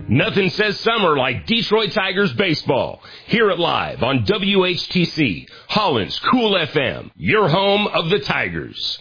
Nothing says summer like Detroit Tigers baseball. Hear it live on WHTC, Holland's Cool FM, your home of the Tigers.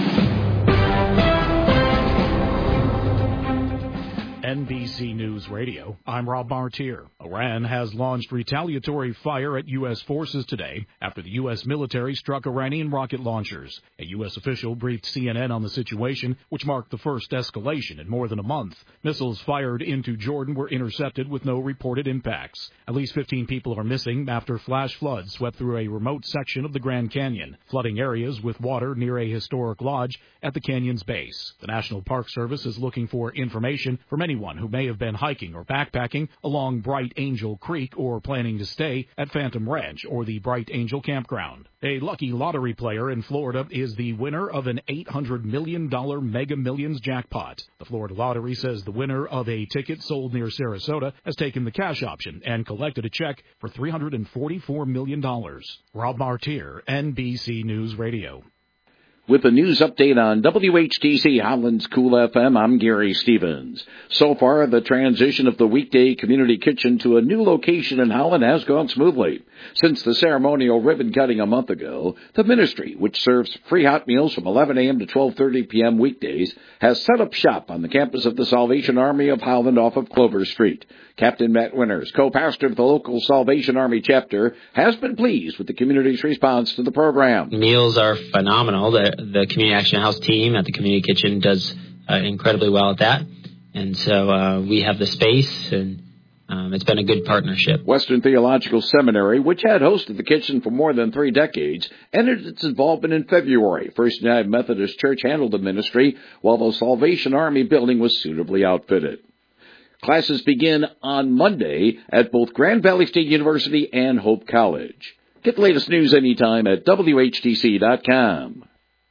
NBC News Radio, I'm Rob Martier. Iran has launched retaliatory fire at U.S. forces today after the U.S. military struck Iranian rocket launchers. A U.S. official briefed CNN on the situation, which marked the first escalation in more than a month. Missiles fired into Jordan were intercepted with no reported impacts. At least 15 people are missing after flash floods swept through a remote section of the Grand Canyon, flooding areas with water near a historic lodge at the canyon's base. The National Park Service is looking for information from anyone who may have been hiking or backpacking along Bright Angel Creek or planning to stay at Phantom Ranch or the Bright Angel Campground. A lucky lottery player in Florida is the winner of an $800 million Mega Millions jackpot. The Florida Lottery says the winner of a ticket sold near Sarasota has taken the cash option and collected a check for $344 million. Rob Martier, NBC News Radio. With a news update on WHTC Holland's Cool FM, I'm Gary Stevens. So far, the transition of the weekday community kitchen to a new location in Holland has gone smoothly. Since the ceremonial ribbon cutting a month ago, the ministry, which serves free hot meals from 11 a.m. to 12:30 p.m. weekdays, has set up shop on the campus of the Salvation Army of Holland off of Clover Street. Captain Matt Winters, co-pastor of the local Salvation Army chapter, has been pleased with the community's response to the program. Meals are phenomenal. The Community Action House team at the Community Kitchen does incredibly well at that. And so we have the space, and it's been a good partnership. Western Theological Seminary, which had hosted the kitchen for more than 3 decades, ended its involvement in February. First United Methodist Church handled the ministry, while the Salvation Army building was suitably outfitted. Classes begin on Monday at both Grand Valley State University and Hope College. Get the latest news anytime at WHTC.com.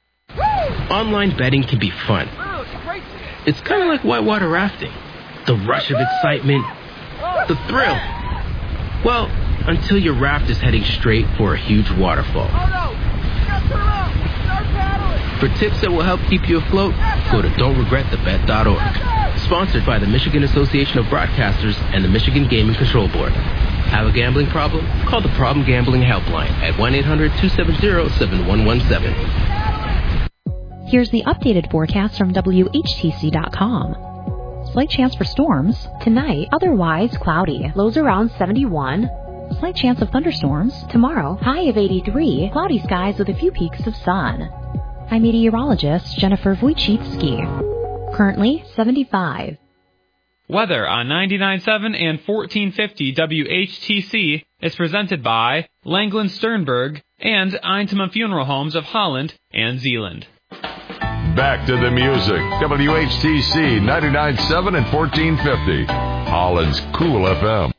Online betting can be fun. It's kind of like whitewater rafting. The rush of excitement, the thrill. Well, until your raft is heading straight for a huge waterfall. For tips that will help keep you afloat, go to don'tregretthebet.org. Sponsored by the Michigan Association of Broadcasters and the Michigan Gaming Control Board. Have a gambling problem? Call the Problem Gambling Helpline at 1-800-270-7117. Here's the updated forecast from WHTC.com. Slight chance for storms. Tonight, otherwise cloudy. Lows around 71. Slight chance of thunderstorms. Tomorrow, high of 83. Cloudy skies with a few peaks of sun. I'm meteorologist Jennifer Wojcicki. Currently 75. Weather on 99.7 and 1450 WHTC is presented by Langland Sternberg and Eintema Funeral Homes of Holland and Zeeland. Back to the music. WHTC 99.7 and 1450. Holland's Cool FM.